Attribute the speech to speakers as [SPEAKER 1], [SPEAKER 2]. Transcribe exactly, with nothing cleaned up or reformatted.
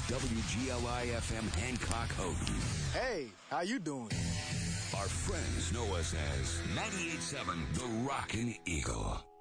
[SPEAKER 1] W G L I F M Hancock Houghton.
[SPEAKER 2] Hey, how you doing?
[SPEAKER 1] Our friends know us as ninety-eight point seven The Rockin' Eagle.